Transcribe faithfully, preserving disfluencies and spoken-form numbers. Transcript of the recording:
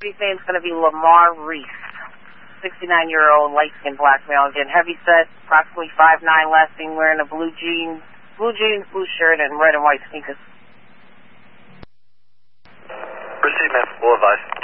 His name's going to be Lamar Reese, sixty-nine-year-old, light-skinned black male. Again, heavy set, approximately five nine, last seen wearing a blue jeans, blue jeans, blue shirt, and red and white sneakers. Proceed, man. Full advice.